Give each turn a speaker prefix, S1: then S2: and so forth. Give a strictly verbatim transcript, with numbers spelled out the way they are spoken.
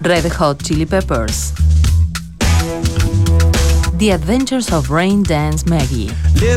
S1: Red Hot Chili Peppers. The Adventures of Rain Dance Maggie.